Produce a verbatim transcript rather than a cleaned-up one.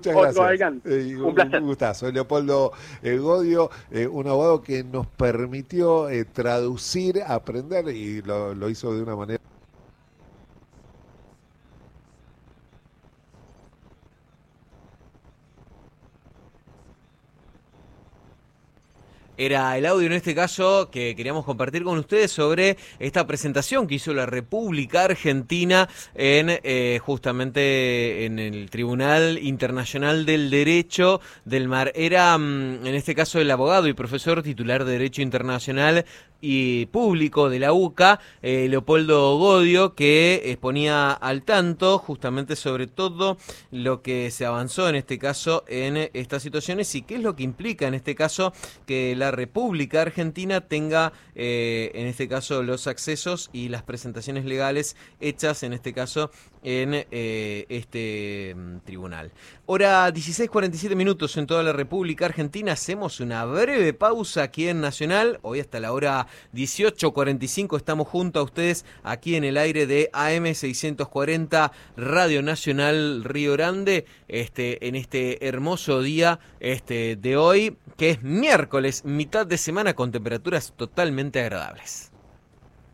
Muchas Otro gracias. Algan. Eh, Un placer. Un gustazo. Leopoldo eh, Godio, eh, un abogado que nos permitió eh, traducir, aprender y lo, lo hizo de una manera. Era el audio en este caso que queríamos compartir con ustedes sobre esta presentación que hizo la República Argentina en eh, justamente en el Tribunal Internacional del Derecho del Mar. Era en este caso el abogado y profesor titular de Derecho Internacional y Público de la UCA, eh, Leopoldo Godio, que exponía al tanto justamente sobre todo lo que se avanzó en este caso en estas situaciones y qué es lo que implica en este caso que la República Argentina tenga eh, en este caso los accesos y las presentaciones legales hechas en este caso en eh, este um, tribunal. Hora dieciséis cuarenta y siete minutos en toda la República Argentina. Hacemos una breve pausa aquí en Nacional. Hoy hasta la hora dieciocho cuarenta y cinco estamos junto a ustedes aquí en el aire de A M seiscientos cuarenta Radio Nacional Río Grande, este, en este hermoso día este, de hoy, que es miércoles, mitad de semana con temperaturas totalmente agradables.